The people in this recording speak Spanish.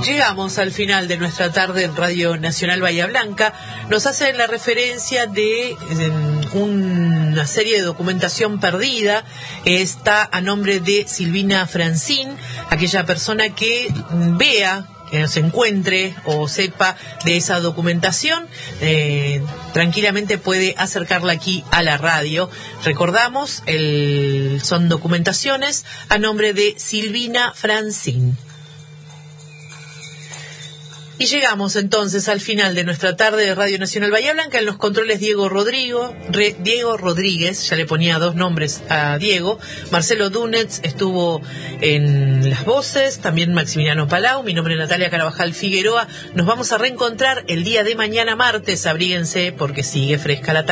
Llegamos al final de nuestra tarde en Radio Nacional Bahía Blanca. Nos hacen la referencia de una serie de documentación perdida. Está a nombre de Silvina Francín, aquella persona que vea, que se encuentre o sepa de esa documentación, tranquilamente puede acercarla aquí a la radio. Recordamos, son documentaciones a nombre de Silvina Francín. Y llegamos entonces al final de nuestra tarde de Radio Nacional Bahía Blanca. En los controles Diego Rodríguez, ya le ponía dos nombres a Diego. Marcelo Dunetz estuvo en las voces, también Maximiliano Palau. Mi nombre es Natalia Carabajal Figueroa. Nos vamos a reencontrar el día de mañana martes. Abríguense porque sigue fresca la tarde.